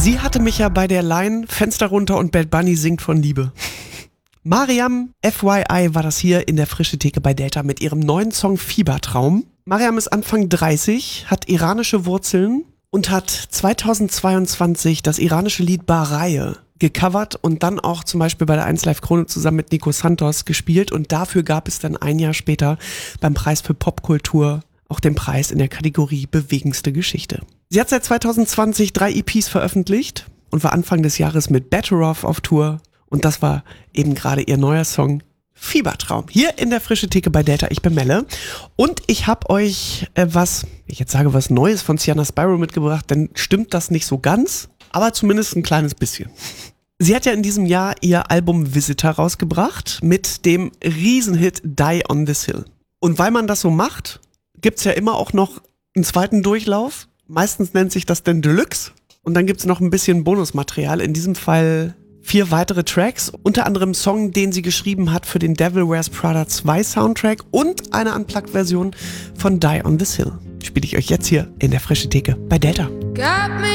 Sie hatte mich ja bei der Line Fenster runter und Bad Bunny singt von Liebe. Mariam FYI war das hier in der Frische Theke bei Delta mit ihrem neuen Song Fiebertraum. Mariam ist Anfang 30, hat iranische Wurzeln und hat 2022 das iranische Lied Baraye gecovert und dann auch zum Beispiel bei der 1 Live Krone zusammen mit Nico Santos gespielt und dafür gab es dann ein Jahr später beim Preis für Popkultur auch den Preis in der Kategorie Bewegendste Geschichte. Sie hat seit 2020 3 EPs veröffentlicht und war Anfang des Jahres mit Better Off auf Tour und das war eben gerade ihr neuer Song Fiebertraum. Hier in der Frische Theke bei Delta, ich bin Melle und ich habe euch was Neues von Sienna Spyro mitgebracht, denn stimmt das nicht so ganz, aber zumindest ein kleines bisschen. Sie hat ja in diesem Jahr ihr Album Visitor rausgebracht mit dem Riesenhit Die on This Hill. Und weil man das so macht, gibt's ja immer auch noch einen zweiten Durchlauf. Meistens nennt sich das dann Deluxe. Und dann gibt's noch ein bisschen Bonusmaterial. In diesem Fall 4 weitere Tracks. Unter anderem Song, den sie geschrieben hat für den Devil Wears Prada 2 Soundtrack und eine Unplugged-Version von Die on This Hill. Spiele ich euch jetzt hier in der Frischen Theke bei Delta. Got me